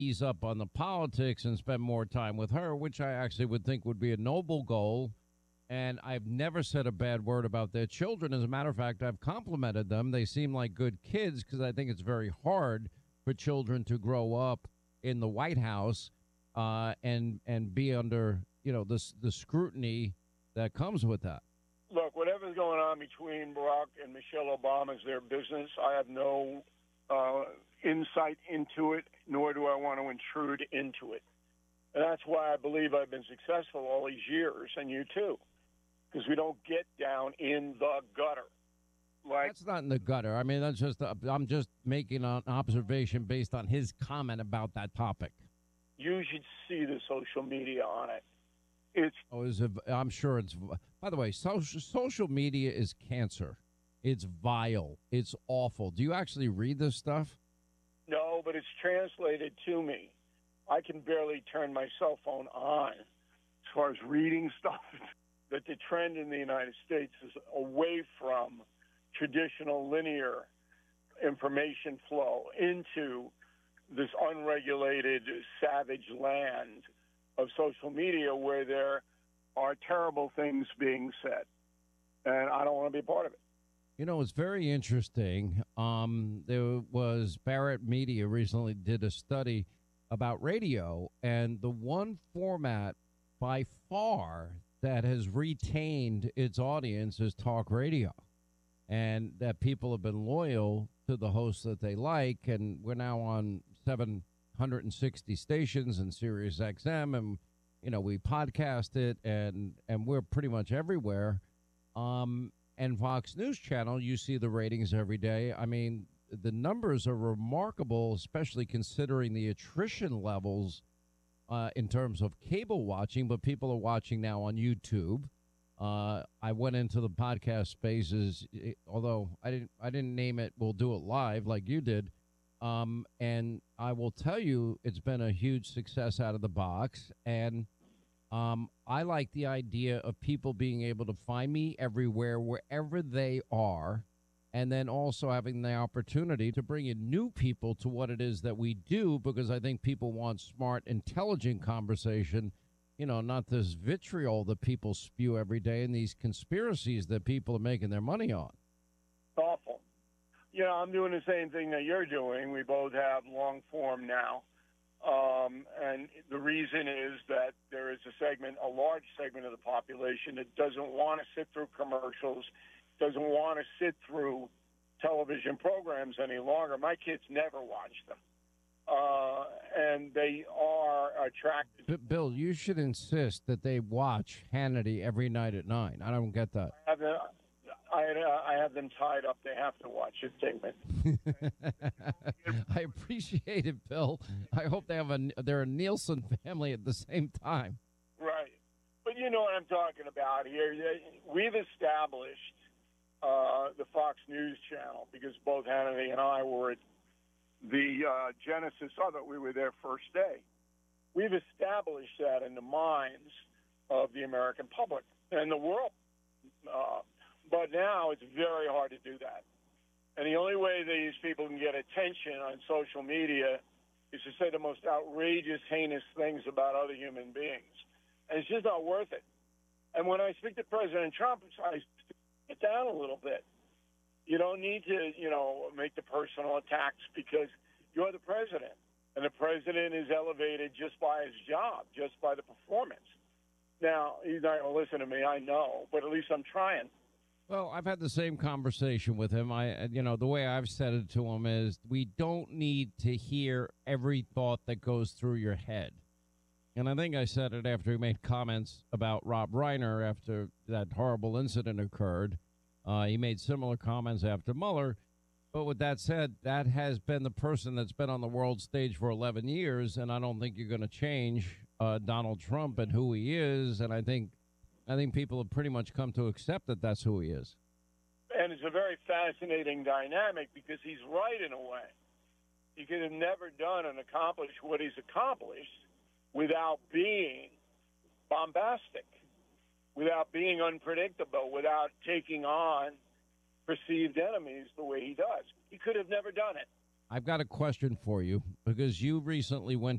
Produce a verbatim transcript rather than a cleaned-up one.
ease up on the politics and spend more time with her, which I actually would think would be a noble goal. And I've never said a bad word about their children. As a matter of fact, I've complimented them. They seem like good kids because I think it's very hard for children to grow up in the White House uh, and and be under, you know, the the scrutiny that comes with that. Look, whatever's going on between Barack and Michelle Obama is their business. I have no uh, insight into it, nor do I want to intrude into it. And that's why I believe I've been successful all these years, and you too, because we don't get down in the gutter. Like, that's not in the gutter. I mean, that's just uh, I'm just making an observation based on his comment about that topic. You should see the social media on it. It's oh, is it, I'm sure it's. By the way, social social media is cancer. It's vile. It's awful. Do you actually read this stuff? No, but it's translated to me. I can barely turn my cell phone on as far as reading stuff. That the trend in the United States is away from traditional linear information flow into this unregulated, savage land of social media where there are terrible things being said. And I don't want to be a part of it. You know, it's very interesting. Um, there was Barrett Media recently did a study about radio, and the one format by far that has retained its audience is talk radio, and that people have been loyal to the hosts that they like. And we're now on seven hundred sixty stations and Sirius X M, and you know we podcast it, and and we're pretty much everywhere. Um, and Fox News Channel, you see the ratings every day. I mean, the numbers are remarkable, especially considering the attrition levels uh, in terms of cable watching. But people are watching now on YouTube. Uh, I went into the podcast spaces, although I didn't. I didn't name it. We'll do it live like you did. Um, and I will tell you, it's been a huge success out of the box. And um, I like the idea of people being able to find me everywhere, wherever they are, and then also having the opportunity to bring in new people to what it is that we do, because I think people want smart, intelligent conversation, you know, not this vitriol that people spew every day and these conspiracies that people are making their money on. Awful. You know, I'm doing the same thing that you're doing. We both have long form now. Um, and the reason is that there is a segment, a large segment of the population that doesn't want to sit through commercials, doesn't want to sit through television programs any longer. My kids never watch them. Uh, and they are attracted. B- Bill, you should insist that they watch Hannity every night at nine. I don't get that. I have, the, I, uh, I have them tied up. They have to watch it, David. I appreciate it, Bill. I hope they have a they're a Nielsen family at the same time. Right. But you know what I'm talking about here. We've established uh, the Fox News Channel because both Hannity and I were at the uh, Genesis of it. We were there first day. We've established that in the minds of the American public and the world. Uh, but now it's very hard to do that. And the only way these people can get attention on social media is to say the most outrageous, heinous things about other human beings. And it's just not worth it. And when I speak to President Trump, I get down a little bit. You don't need to, you know, make the personal attacks because you're the president. And the president is elevated just by his job, just by the performance. Now, he's not going to listen to me, I know, but at least I'm trying. Well, I've had the same conversation with him. I, you know, the way I've said it to him is we don't need to hear every thought that goes through your head. And I think I said it after he made comments about Rob Reiner after that horrible incident occurred. Uh, he made similar comments after Mueller. But with that said, that has been the person that's been on the world stage for eleven years, and I don't think you're going to change uh, Donald Trump and who he is. And I think I think people have pretty much come to accept that that's who he is. And it's a very fascinating dynamic because he's right in a way. He could have never done and accomplished what he's accomplished without being bombastic, without being unpredictable, without taking on perceived enemies the way he does. He could have never done it. I've got a question for you because you recently went